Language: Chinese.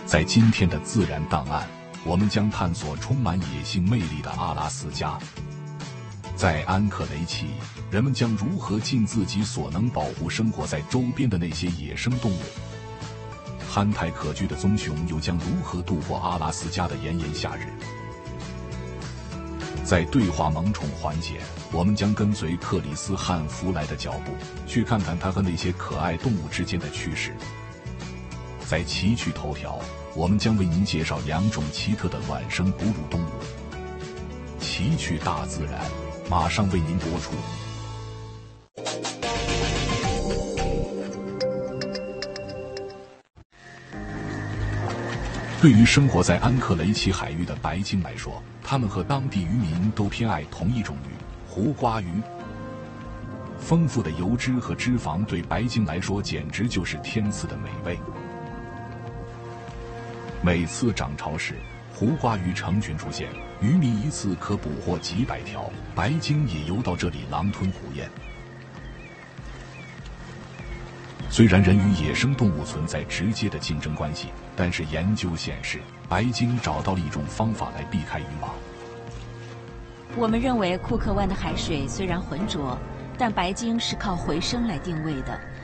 在今天的自然档案，我们将探索充满野性魅力的阿拉斯加。在安克雷奇，人们将如何尽自己所能保护生活在周边的那些野生动物？憨态可掬的棕熊又将如何度过阿拉斯加的炎炎夏日？在对话萌宠环节，我们将跟随克里斯汉弗莱的脚步，去看看他和那些可爱动物之间的趣事。在奇趣头条，我们将为您介绍2种奇特的卵生哺乳动物。奇趣大自然，马上为您播出。对于生活在安克雷奇海域的白鲸来说，它们和当地渔民都偏爱同一种鱼——胡瓜鱼。丰富的油脂和脂肪对白鲸来说简直就是天赐的美味。每次涨潮时，胡瓜鱼成群出现，渔民一次可捕获几百条，白鲸也游到这里狼吞虎咽。虽然人与野生动物存在直接的竞争关系，但是研究显示，白鲸找到了一种方法来避开渔网。 我们认为库克湾的海水虽然浑浊，但白鲸是靠回声来定位的，